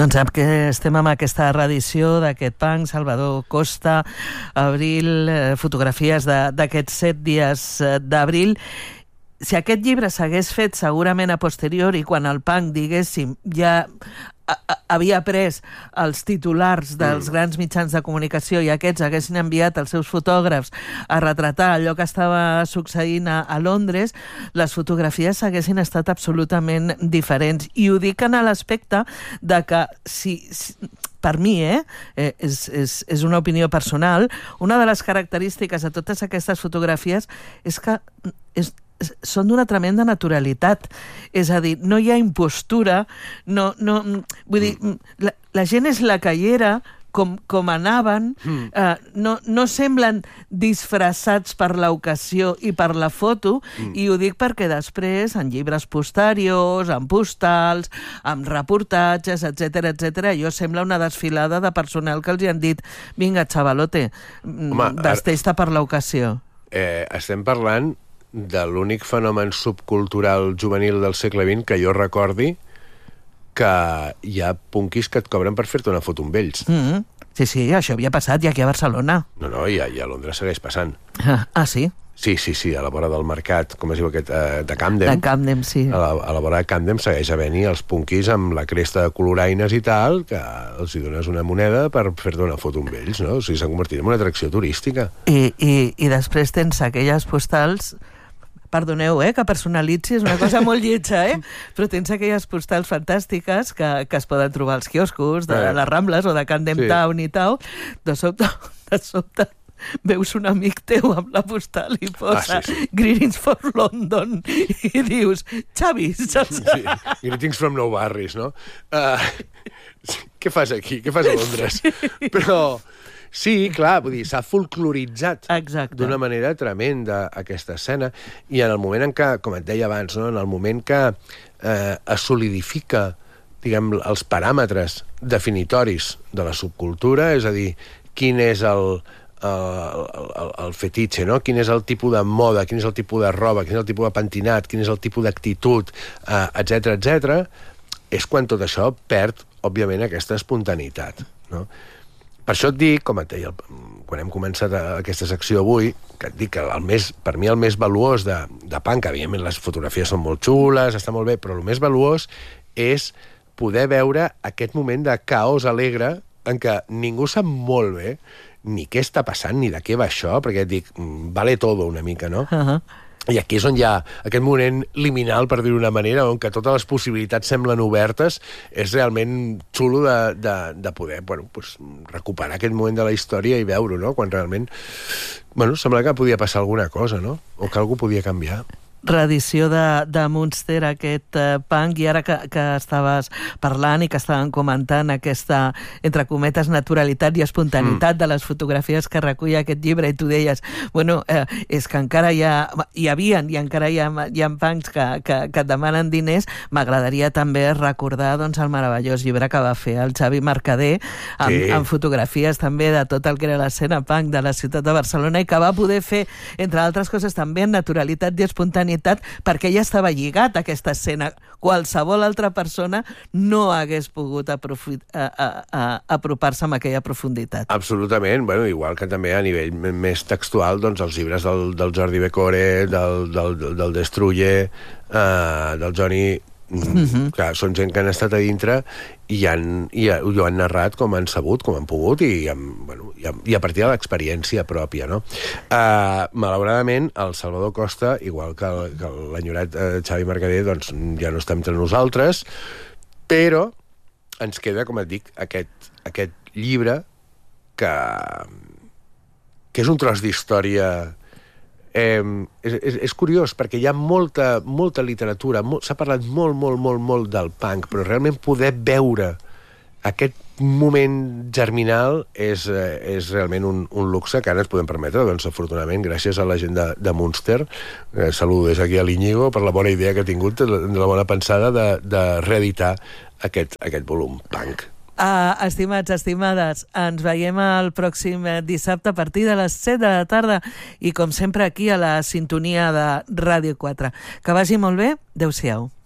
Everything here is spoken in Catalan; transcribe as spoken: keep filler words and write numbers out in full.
Doncs sap que estem amb aquesta reedició d'aquest punk, Salvador Costa, Abril, eh, fotografies d'aquests set dies d'abril. Si aquest llibre s'hagués fet segurament a posteriori, quan el punk, diguéssim, ja havia pres els titulars dels grans mitjans de comunicació i aquests haguessin enviat els seus fotògrafs a retratar allò que estava succeint a, a Londres, les fotografies haguessin estat absolutament diferents. I ho dic en l'aspecte de que si... si per mi, eh, és, és, és una opinió personal, una de les característiques de totes aquestes fotografies és que és, són d'una tremenda naturalitat. És a dir, no hi ha impostura, no, no, vull dir, la, la gent és la que hi era, com, com anaven, mm. eh, no, no semblen disfressats per l'ocasió i per la foto, mm. i ho dic perquè després, en llibres posteriors, en postals, en reportatges, etcètera, etcètera, allò sembla una desfilada de personal que els hi han dit vinga, xavalote, vesteix-te per l'ocasió. Eh, estem parlant de l'únic fenomen subcultural juvenil del segle vint que jo recordi que hi ha punquis que et cobren per fer-te una foto amb ells. Mm-hmm. Sí, sí, això havia passat ja aquí a Barcelona. No, no, i a, i a Londres segueix passant. Ah, ah, sí? Sí, sí, sí, a la vora del mercat, com es diu aquest, uh, de Camden. De Camden, sí. A la, a la vora de Camden segueix havent-hi els punquis amb la cresta de coloraines i tal, que els hi dones una moneda per fer-te una foto amb ells, no? O sigui, s'ha convertit en una atracció turística. I, i, i després tens aquelles postals... Perdoneu, eh, que personalitzi, és una cosa molt lletja, eh? Però tens aquelles postals fantàstiques que, que es poden trobar als quioscos de eh. les Rambles o de Camden sí. Town i tal. De sobte, de sobte veus un amic teu amb la postal i posa ah, sí, sí. Greetings for London i dius, Xavi, saps? Sí, Greetings from Nou Barris, no? Uh, què fas aquí? Què fas a Londres? Però... Sí, clar, vull dir, s'ha folcloritzat d'una manera tremenda aquesta escena, i en el moment en què, com et deia abans, no? En el moment que eh, es solidifica, diguem, els paràmetres definitoris de la subcultura, és a dir, quin és el, el, el, el fetitxe, no? Quin és el tipus de moda, quin és el tipus de roba, quin és el tipus de pentinat, quin és el tipus d'actitud, eh, etcètera, etcètera, és quan tot això perd, òbviament, aquesta espontaneïtat, no? Per això et dic, com et deia, quan hem començat aquesta secció avui, que et dic que el més, per mi el més valuós de, de punk, evidentment les fotografies són molt xules, està molt bé, però el més valuós és poder veure aquest moment de caos alegre en què ningú sap molt bé ni què està passant, ni de què va això, perquè et dic, vale todo una mica, no? Uh-huh. I aquí és on hi ha aquest moment liminal, per dir-ho d'una manera, on que totes les possibilitats semblen obertes, és realment xulo de, de, de poder bueno, pues, recuperar aquest moment de la història i veure-ho, no? Quan realment bueno, sembla que podia passar alguna cosa, no? O que algú podia canviar. Reedició de, de Munster, aquest uh, punk, i ara que, que estaves parlant i que estaven comentant aquesta, entre cometes, naturalitat i espontaneïtat mm. de les fotografies que recull aquest llibre, i tu deies, bueno, eh, és que encara hi ha, hi havien i encara hi ha, hi ha punks que, que, que et demanen diners. M'agradaria també recordar doncs, el meravellós llibre que va fer el Xavi Mercader amb, sí. amb fotografies també de tot el que era l'escena punk de la ciutat de Barcelona, i que va poder fer, entre altres coses, també en naturalitat i espontaneïtat, perquè ja estava lligat a aquesta escena. Qualsevol altra persona no hagués pogut aprofit, a, a, a, apropar-se amb aquella profunditat. Absolutament. Bueno, igual que també a nivell més textual, doncs els llibres del, del Jordi Becore, del, del, del Destruye, uh, del Johnny... Mm-hmm. Clar, són gent que han estat a dintre i, han, i, i ho han narrat com han sabut, com han pogut, i, amb, bueno, i, amb, i a partir de l'experiència pròpia, no? Uh, malauradament, el Salvador Costa, igual que, el, que l'enyorat uh, Xavi Mercader, doncs ja no està entre nosaltres, però ens queda, com et dic, aquest, aquest llibre que, que és un tros d'història. Eh, és, és, és curiós, perquè hi ha molta, molta literatura, molt, s'ha parlat molt, molt, molt, molt del punk, però realment poder veure aquest moment germinal és, eh, és realment un, un luxe que ara ens podem permetre, doncs, afortunadament, gràcies a la gent de, de Munster. Eh, saludo des aquí a l'Iñigo per la bona idea que ha tingut, de la bona pensada de, de reeditar aquest, aquest volum punk. Uh, estimats, estimades, ens veiem el pròxim dissabte a partir de les set de la tarda i com sempre aquí a la sintonia de Ràdio quatre. Que vagi molt bé, adeu-siau.